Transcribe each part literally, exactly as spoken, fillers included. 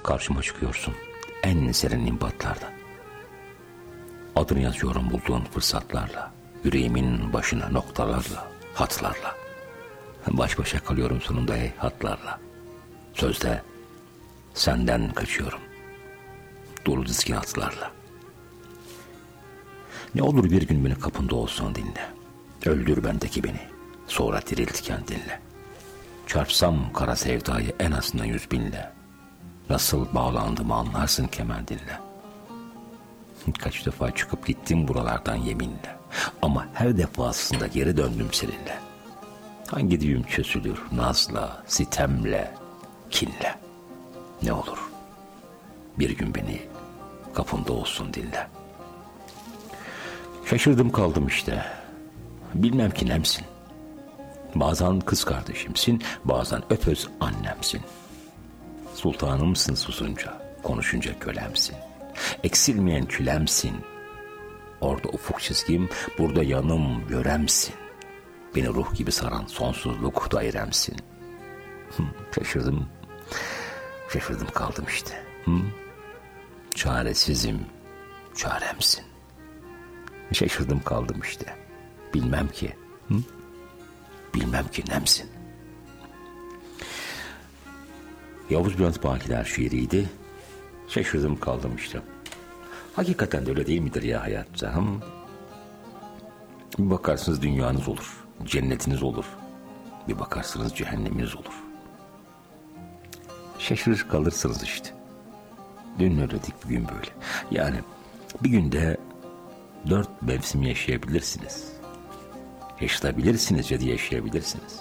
Karşıma çıkıyorsun en serin imbatlarda. Adını yazıyorum bulduğun fırsatlarla, yüreğimin başına noktalarla, hatlarla. Baş başa kalıyorum sonunda ey hatlarla. Sözde senden kaçıyorum, dolu dizgin hatlarla. Ne olur bir gün beni kapında olsun dinle. Öldür bendeki beni, sonra dirilt kendinle. Çarpsam kara sevdayı en azından yüz binle. Nasıl bağlandığımı anlarsın kemendinle. Kaç defa çıkıp gittim buralardan yeminle. Ama her defasında geri döndüm seninle. Hangi düğüm çözülür nazla, sitemle, kinle. Ne olur bir gün beni kapında olsun dinle. Şaşırdım kaldım işte. Bilmem ki nemsin. Bazen kız kardeşimsin, bazen öpöz annemsin. Sultanımsın susunca, konuşunca kölemsin. Eksilmeyen külemsin. Orada ufuk çizgim, burada yanım yöremsin. Beni ruh gibi saran sonsuzluk dairemsin. Şaşırdım, şaşırdım kaldım işte. Hı? Çaresizim, çaremsin. Şaşırdım kaldım işte. Bilmem ki, hı? Bilmem ki nemsin. Yavuz Bülent Bakiler şiiriydi. Şaşırdım kaldım işte. Hakikaten de öyle değil midir ya hayatta? Hı? Bir bakarsınız dünyanız olur, cennetiniz olur. Bir bakarsınız cehenneminiz olur. Şaşırır kalırsınız işte. Dün öyledik, bugün böyle. Yani bir günde dört mevsim yaşayabilirsiniz. Yaşayabilirsiniz ya da yaşayabilirsiniz.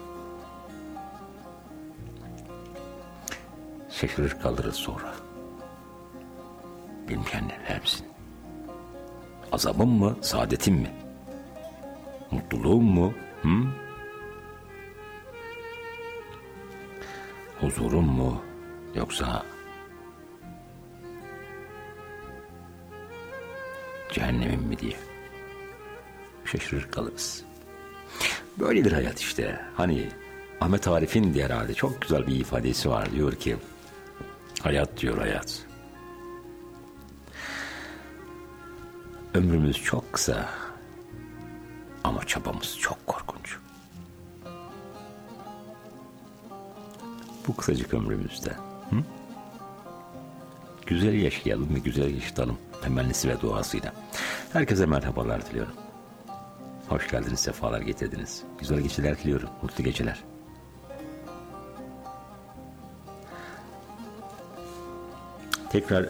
Şaşırır kalırız sonra. Bilmeyen hepsin. Azabım mı, saadetim mi? Mutluluğum mu? Hı? Huzurum mu? Yoksa cehennemim mi diye şaşırır kalırız. Böyledir hayat işte. Hani Ahmet Arif'in diğer herhalde çok güzel bir ifadesi var. Diyor ki hayat diyor hayat. Ömrümüz çok kısa ama çabamız çok korkunç. Bu kısacık ömrümüzde hı? güzel yaşayalım ve güzel yaşayalım temennisi ve duasıyla. Herkese merhabalar diliyorum. Hoş geldiniz, sefalar getirdiniz. Güzel geceler diliyorum, mutlu geceler. Tekrar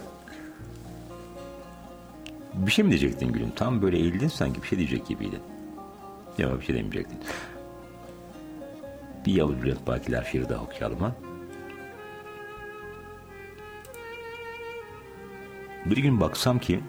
bir şey mi diyecektin gülüm? Tam böyle eğildin sanki bir şey diyecek gibiydin. Yok bir şey demeyecektin. Bir Yavuz Bülent Bakiler şiiri daha okuyalım ha. Bir gün baksam ki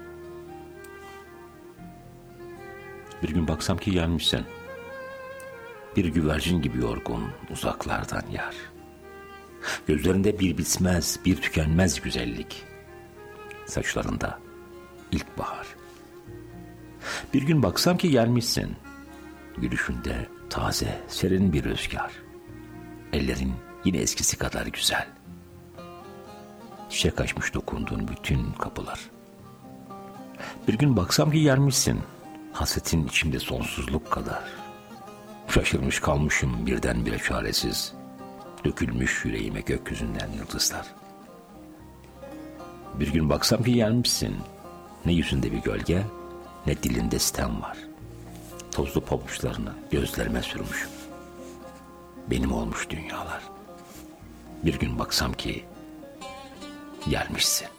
Bir gün baksam ki gelmişsin. Bir güvercin gibi yorgun uzaklardan yar. Gözlerinde bir bitmez, bir tükenmez güzellik. Saçlarında ilkbahar. Bir gün baksam ki gelmişsin. Gülüşünde taze, serin bir rüzgar. Ellerin yine eskisi kadar güzel. Çiçek açmış dokunduğun bütün kapılar. Bir gün baksam ki gelmişsin. Hasretin içimde sonsuzluk kadar. Şaşırmış kalmışım birdenbire çaresiz. Dökülmüş yüreğime gökyüzünden yıldızlar. Bir gün baksam ki gelmişsin. Ne yüzünde bir gölge, ne dilinde sitem var. Tozlu pabuçlarını gözlerime sürmüşüm. Benim olmuş dünyalar. Bir gün baksam ki gelmişsin.